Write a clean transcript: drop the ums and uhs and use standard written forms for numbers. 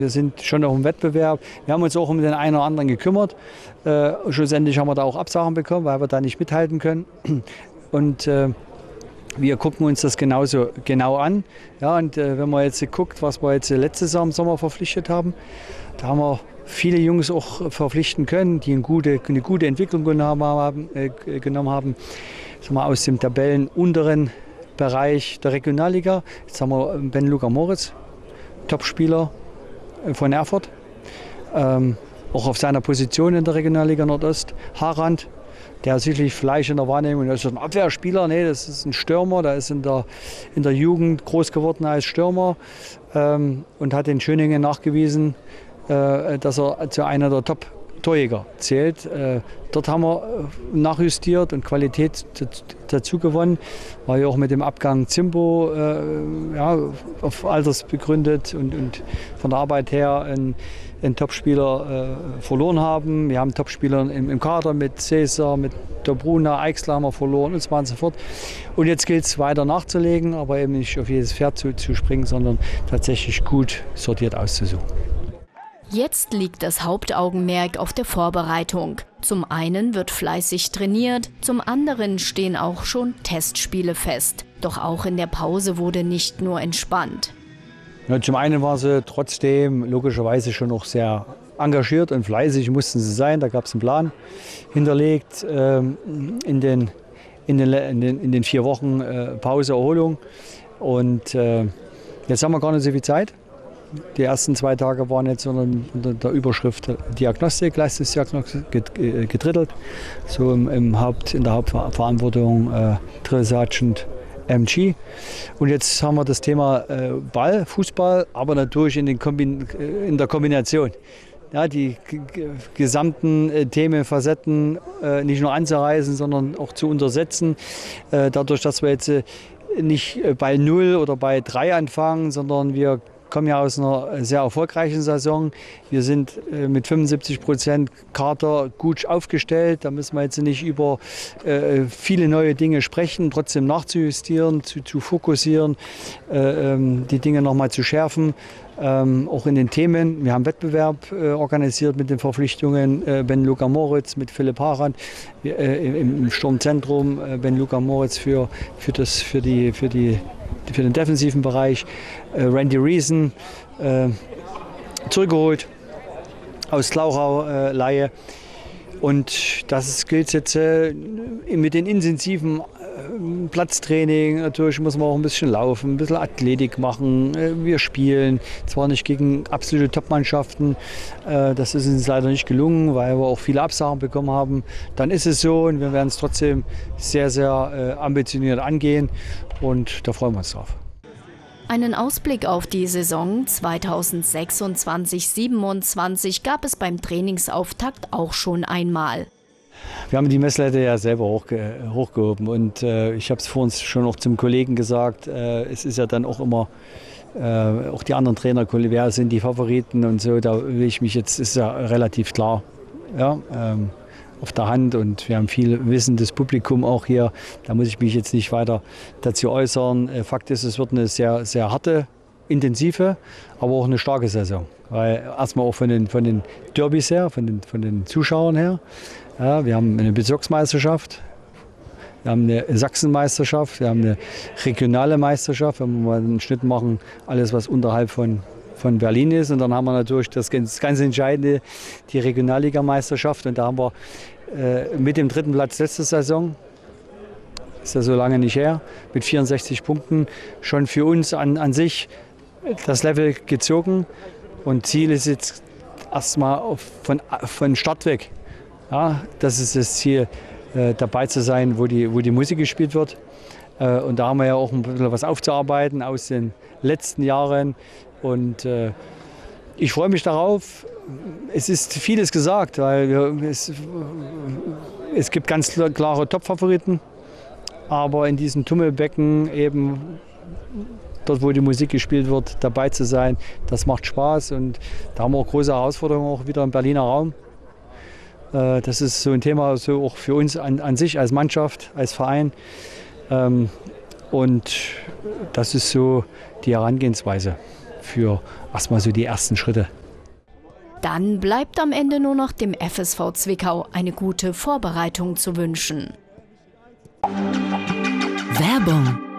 Wir sind schon auf dem Wettbewerb. Wir haben uns auch um den einen oder anderen gekümmert. Schlussendlich haben wir da auch Absagen bekommen, weil wir da nicht mithalten können. Und wir gucken uns das genauso genau an. Ja, und wenn man jetzt guckt, was wir jetzt letztes Jahr im Sommer verpflichtet haben, da haben wir viele Jungs auch verpflichten können, die eine gute Entwicklung genommen haben. Sagen wir, aus dem tabellenunteren Bereich der Regionalliga. Jetzt haben wir Ben-Luca Moritz, Topspieler von Erfurt, auch auf seiner Position in der Regionalliga Nordost. Harand, der sicherlich Fleisch in der Wahrnehmung, das ist ein Abwehrspieler, nee, das ist ein Stürmer, der ist in der Jugend groß geworden als Stürmer und hat in Schöningen nachgewiesen, dass er zu einer der Top-Torjäger zählt. Dort haben wir nachjustiert und Qualität dazu gewonnen, war ja auch mit dem Abgang Zimbo auf Alters begründet und von der Arbeit her einen Topspieler verloren haben. Wir haben Topspieler im Kader mit Cäsar, mit Dobruna, Eichsler haben wir verloren und so weiter und so fort. Und jetzt gilt es weiter nachzulegen, aber eben nicht auf jedes Pferd zu springen, sondern tatsächlich gut sortiert auszusuchen. Jetzt liegt das Hauptaugenmerk auf der Vorbereitung. Zum einen wird fleißig trainiert, zum anderen stehen auch schon Testspiele fest. Doch auch in der Pause wurde nicht nur entspannt. Ja, zum einen war sie trotzdem logischerweise schon noch sehr engagiert und fleißig mussten sie sein. Da gab es einen Plan hinterlegt in den 4 Wochen Pause, Erholung. Und jetzt haben wir gar nicht so viel Zeit. Die ersten 2 Tage waren jetzt unter der Überschrift Diagnostik, Leistungsdiagnostik gedrittelt. So in der Hauptverantwortung Drill Sergeant MG. Und jetzt haben wir das Thema Ball, Fußball, aber natürlich in der Kombination. Ja, die gesamten Themen, Facetten nicht nur anzureißen, sondern auch zu untersetzen. Dadurch, dass wir jetzt nicht bei 0 oder bei 3 anfangen, sondern wir kommen ja aus einer sehr erfolgreichen Saison. Wir sind mit 75% Kader gut aufgestellt. Da müssen wir jetzt nicht über viele neue Dinge sprechen, trotzdem nachzujustieren, zu fokussieren, die Dinge nochmal zu schärfen. Auch in den Themen. Wir haben Wettbewerb organisiert mit den Verpflichtungen Ben-Luca Moritz mit Philipp Harand im Sturmzentrum, Ben-Luca Moritz für den defensiven Bereich, Randy Reason zurückgeholt aus Glauchau, Laie. Und das gilt jetzt mit den intensiven Platztraining. Natürlich muss man auch ein bisschen laufen, ein bisschen Athletik machen. Wir spielen zwar nicht gegen absolute Top-Mannschaften, das ist uns leider nicht gelungen, weil wir auch viele Absagen bekommen haben. Dann ist es so und wir werden es trotzdem sehr, sehr ambitioniert angehen und da freuen wir uns drauf. Einen Ausblick auf die Saison 2026/27 gab es beim Trainingsauftakt auch schon einmal. Wir haben die Messlatte ja selber hochgehoben und ich habe es vor uns schon noch zum Kollegen gesagt, es ist ja dann auch immer, auch die anderen Trainer, wer sind die Favoriten und so, da will ich mich jetzt, ist ja relativ klar, ja, auf der Hand und wir haben viel wissendes Publikum auch hier, da muss ich mich jetzt nicht weiter dazu äußern. Fakt ist, es wird eine sehr, sehr harte, intensive, aber auch eine starke Saison, weil erstmal auch von den Derbys her, von den Zuschauern her. Ja, wir haben eine Bezirksmeisterschaft, wir haben eine Sachsenmeisterschaft, wir haben eine regionale Meisterschaft, wenn wir mal einen Schnitt machen, alles was unterhalb von Berlin ist. Und dann haben wir natürlich das ganz Entscheidende, die Regionalligameisterschaft. Und da haben wir mit dem 3. Platz letzte Saison, ist ja so lange nicht her, mit 64 Punkten schon für uns an sich das Level gezogen. Und Ziel ist jetzt erstmal von Start weg. Ja, das ist das Ziel, dabei zu sein, wo die Musik gespielt wird. Und da haben wir ja auch ein bisschen was aufzuarbeiten aus den letzten Jahren. Und ich freue mich darauf. Es ist vieles gesagt, weil es gibt ganz klare Top-Favoriten. Aber in diesem Tummelbecken eben dort, wo die Musik gespielt wird, dabei zu sein, das macht Spaß. Und da haben wir auch große Herausforderungen auch wieder im Berliner Raum. Das ist so ein Thema so auch für uns an sich als Mannschaft, als Verein. Und das ist so die Herangehensweise für erstmal so die ersten Schritte. Dann bleibt am Ende nur noch dem FSV Zwickau eine gute Vorbereitung zu wünschen. Werbung